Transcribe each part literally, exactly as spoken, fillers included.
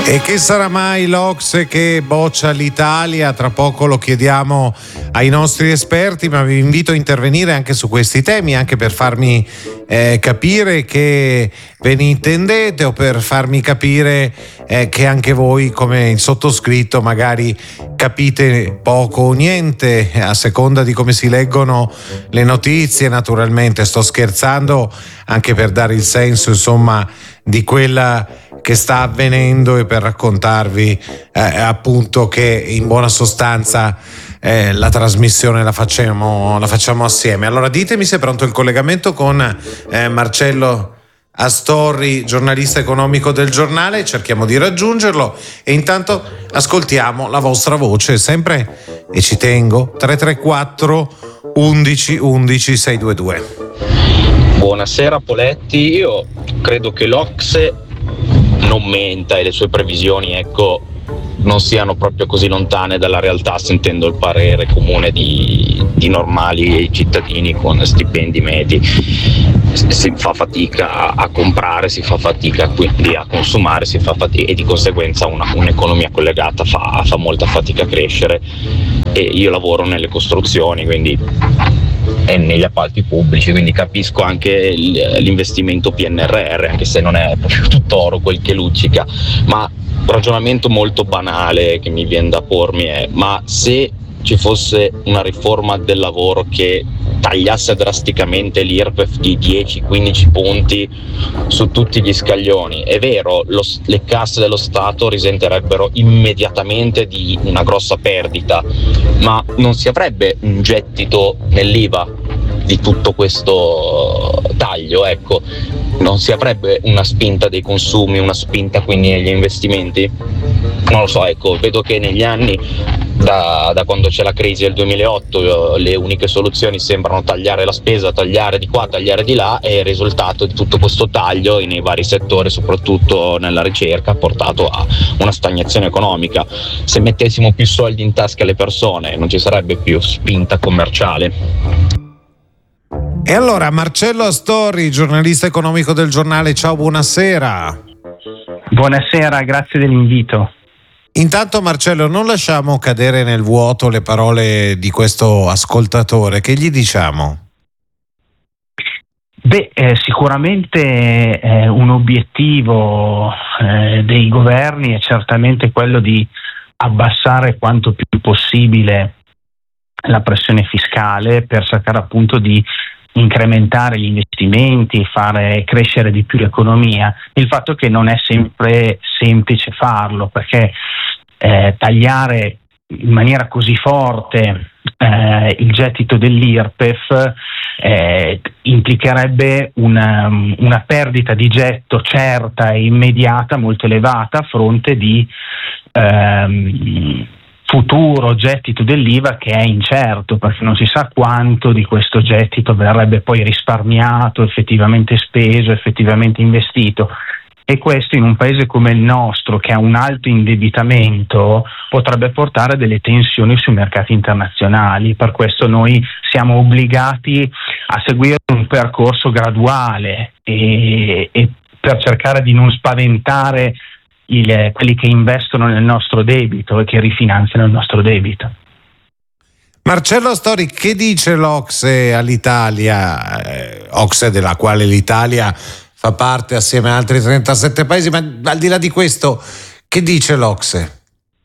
E che sarà mai l'Ocse che boccia l'Italia? Tra poco lo chiediamo ai nostri esperti, ma vi invito a intervenire anche su questi temi, anche per farmi eh, capire che ve ne intendete, o per farmi capire eh, che anche voi, come il sottoscritto, magari capite poco o niente, a seconda di come si leggono le notizie. Naturalmente sto scherzando, anche per dare il senso, insomma, di quella che sta avvenendo, e per raccontarvi eh, appunto che in buona sostanza eh, la trasmissione la facciamo, la facciamo assieme. Allora ditemi se è pronto il collegamento con eh, Marcello Astorri, giornalista economico del Giornale. Cerchiamo di raggiungerlo e intanto ascoltiamo la vostra voce, sempre, e ci tengo, tre tre quattro undici undici seicentodventidue. Buonasera Poletti, io credo che l'Ocse non menta e le sue previsioni, ecco, non siano proprio così lontane dalla realtà, sentendo il parere comune di, di normali cittadini con stipendi medi. Si fa fatica a, a comprare, si fa fatica quindi a consumare, si fa fatica, e di conseguenza una, un'economia collegata fa, fa molta fatica a crescere. E io lavoro nelle costruzioni, quindi e negli appalti pubblici, quindi capisco anche l'investimento P N R R, anche se non è proprio tutt'oro quel che luccica. Ma un ragionamento molto banale che mi viene da pormi è: ma se ci fosse una riforma del lavoro che tagliasse drasticamente l'I R P E F di dieci quindici punti su tutti gli scaglioni, è vero, lo, le casse dello Stato risenterebbero immediatamente di una grossa perdita, ma non si avrebbe un gettito nell'I V A di tutto questo taglio, ecco, non si avrebbe una spinta dei consumi, una spinta quindi negli investimenti? Non lo so, ecco, vedo che negli anni, da, da quando c'è la crisi del duemilaotto, le uniche soluzioni sembrano tagliare la spesa, tagliare di qua, tagliare di là, e il risultato di tutto questo taglio nei vari settori, soprattutto nella ricerca, ha portato a una stagnazione economica. Se mettessimo più soldi in tasca alle persone, non ci sarebbe più spinta commerciale. E allora, Marcello Astorri, giornalista economico del Giornale, ciao, buonasera. Buonasera, grazie dell'invito. Intanto, Marcello, non lasciamo cadere nel vuoto le parole di questo ascoltatore. Che gli diciamo? Beh, eh, sicuramente eh, un obiettivo eh, dei governi è certamente quello di abbassare quanto più possibile la pressione fiscale, per cercare appunto di incrementare gli investimenti, fare crescere di più l'economia. Il fatto che non è sempre semplice farlo, perché eh, tagliare in maniera così forte eh, il gettito dell'I R P E F eh, implicherebbe una, una perdita di getto certa e immediata molto elevata, a fronte di ehm, futuro gettito dell'I V A che è incerto, perché non si sa quanto di questo gettito verrebbe poi risparmiato, effettivamente speso, effettivamente investito. E questo, in un paese come il nostro, che ha un alto indebitamento, potrebbe portare a delle tensioni sui mercati internazionali. Per questo noi siamo obbligati a seguire un percorso graduale e, e per cercare di non spaventare Il, quelli che investono nel nostro debito e che rifinanziano il nostro debito. Marcello Astorri, che dice l'Ocse all'Italia, eh, Ocse della quale l'Italia fa parte assieme a altri trentasette paesi, ma al di là di questo, che dice l'Ocse?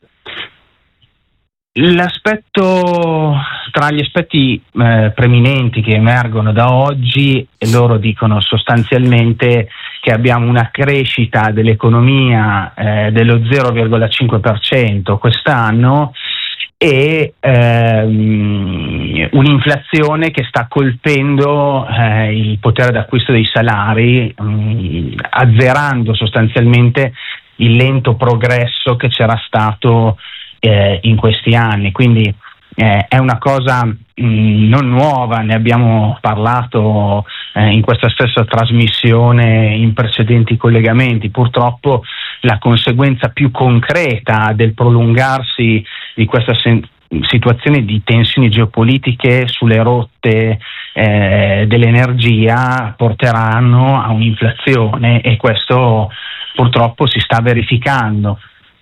L'aspetto, tra gli aspetti eh, preminenti che emergono da oggi, loro dicono sostanzialmente che abbiamo una crescita dell'economia eh, dello zero virgola cinque per cento quest'anno e ehm, un'inflazione che sta colpendo eh, il potere d'acquisto dei salari, mh, azzerando sostanzialmente il lento progresso che c'era stato eh, in questi anni. Quindi eh, è una cosa mh, non nuova, ne abbiamo parlato eh, in questa stessa trasmissione in precedenti collegamenti. Purtroppo la conseguenza più concreta del prolungarsi di questa sen- situazioni di tensioni geopolitiche sulle rotte eh, dell'energia porteranno a un'inflazione, e questo purtroppo si sta verificando.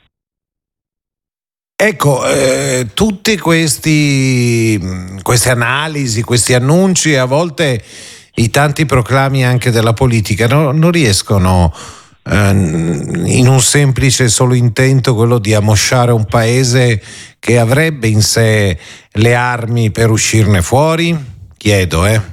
Ecco, eh, tutte questi, queste analisi, questi annunci, a volte i tanti proclami anche della politica no, non riescono eh, in un semplice solo intento, quello di ammosciare un paese che avrebbe in sé le armi per uscirne fuori? Chiedo, eh.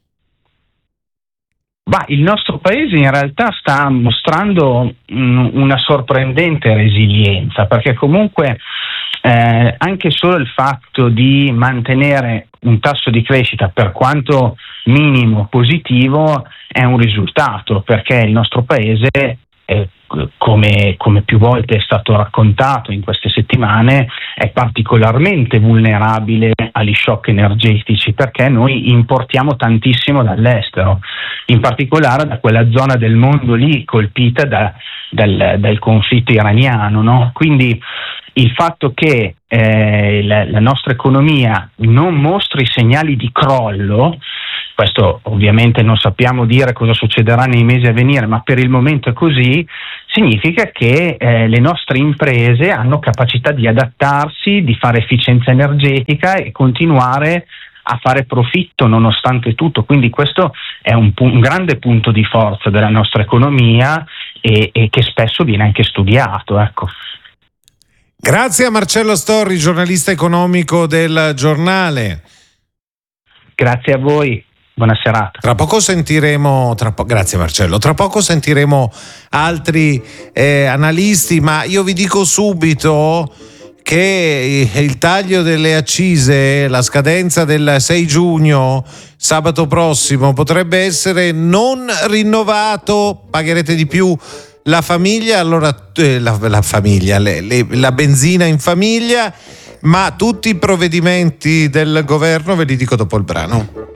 Bah, il nostro paese in realtà sta mostrando mh, una sorprendente resilienza, perché comunque eh, anche solo il fatto di mantenere un tasso di crescita, per quanto minimo positivo, è un risultato, perché il nostro paese eh, come, come più volte è stato raccontato in queste settimane, è particolarmente vulnerabile agli shock energetici, perché noi importiamo tantissimo dall'estero, in particolare da quella zona del mondo lì colpita da, dal, dal conflitto iraniano, no? Quindi il fatto che eh, la, la nostra economia non mostri segnali di crollo, questo ovviamente non sappiamo dire cosa succederà nei mesi a venire, ma per il momento è così, significa che eh, le nostre imprese hanno capacità di adattarsi, di fare efficienza energetica e continuare a fare profitto nonostante tutto. Quindi questo è un, un grande punto di forza della nostra economia e, e che spesso viene anche studiato, ecco. Grazie a Marcello Storri, giornalista economico del Giornale. Grazie a voi. Buona serata. Tra poco sentiremo, tra po- grazie Marcello, tra poco sentiremo altri eh, analisti, ma io vi dico subito che il taglio delle accise, la scadenza del sei giugno, sabato prossimo, potrebbe essere non rinnovato, pagherete di più la famiglia, allora eh, la, la famiglia, le, le, la benzina in famiglia, ma tutti i provvedimenti del governo ve li dico dopo il brano.